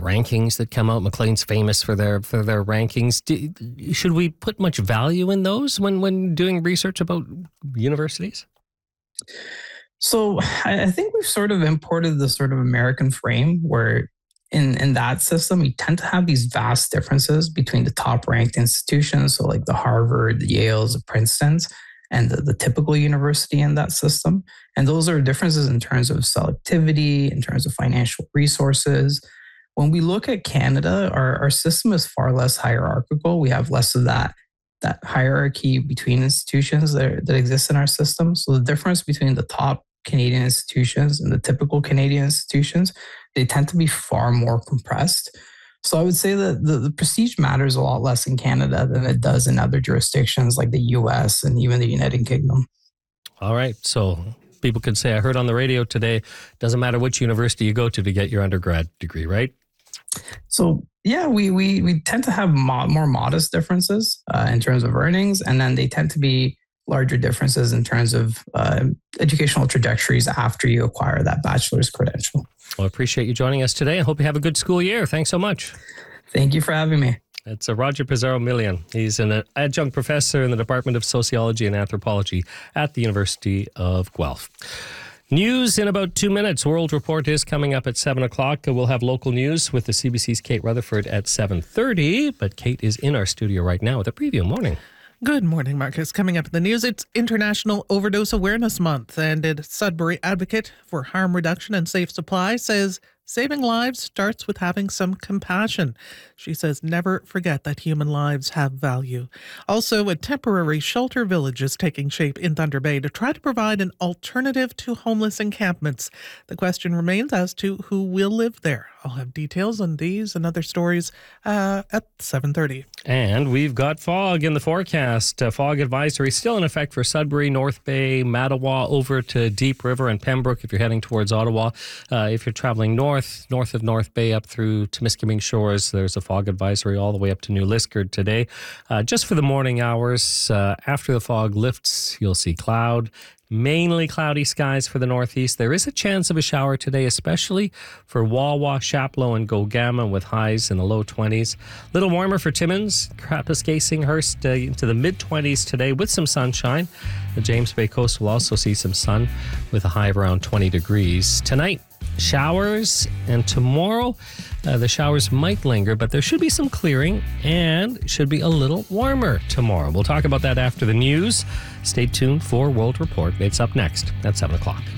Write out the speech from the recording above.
rankings that come out. Maclean's famous for their rankings. Should we put much value in those when doing research about universities? So I think we've sort of imported the sort of American frame where in that system, we tend to have these vast differences between the top ranked institutions. So like the Harvard, the Yales, the Princetons, and the typical university in that system. And those are differences in terms of selectivity, in terms of financial resources. When we look at Canada, our system is far less hierarchical. We have less of that hierarchy between institutions that exists in our system. So the difference between the top Canadian institutions and the typical Canadian institutions, they tend to be far more compressed. So I would say that the prestige matters a lot less in Canada than it does in other jurisdictions like the US and even the United Kingdom. All right. So people could say, I heard on the radio today, doesn't matter which university you go to get your undergrad degree, right? So yeah, we tend to have more modest differences in terms of earnings, and then they tend to be larger differences in terms of educational trajectories after you acquire that bachelor's credential. Well, I appreciate you joining us today. I hope you have a good school year. Thanks so much. Thank you for having me. It's Roger Pizarro-Milian. He's an adjunct professor in the Department of Sociology and Anthropology at the University of Guelph. News in about 2 minutes. World Report is coming up at 7 o'clock. We'll have local news with the CBC's Kate Rutherford at 7:30. But Kate is in our studio right now with a preview. Morning. Good morning, Marcus. Coming up in the news, it's International Overdose Awareness Month, and a Sudbury advocate for harm reduction and safe supply says saving lives starts with having some compassion. She says never forget that human lives have value. Also, a temporary shelter village is taking shape in Thunder Bay to try to provide an alternative to homeless encampments. The question remains as to who will live there. I'll have details on these and other stories at 7:30. And we've got fog in the forecast. Fog advisory still in effect for Sudbury, North Bay, Mattawa, over to Deep River and Pembroke if you're heading towards Ottawa. If you're traveling north of North Bay up through Temiskaming Shores, there's a fog advisory all the way up to New Liskeard today. Just for the morning hours, after the fog lifts, you'll see cloud. Mainly cloudy skies for the northeast. There is a chance of a shower today, especially for Wawa, Chapleau, and Gogama with highs in the low 20s. A little warmer for Timmins, Kapuskasing-Hearst into the mid-20s today with some sunshine. The James Bay coast will also see some sun with a high of around 20 degrees. Tonight, showers, and tomorrow the showers might linger, but there should be some clearing and it should be a little warmer tomorrow. We'll talk about that after the news. Stay tuned for World Report. It's up next at 7 o'clock.